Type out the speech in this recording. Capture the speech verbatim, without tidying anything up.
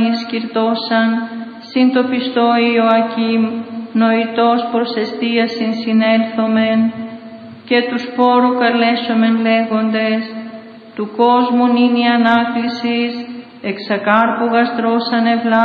εμείς κυρτώσαν, συν το πιστό Ιωακήμ, νοητός προς εστίασιν συνέλθομεν, και τους πόρου καλέσομεν λέγοντες, του κόσμου νυν η ανάκλησης, εξακάρπου γαστρός ανεβλά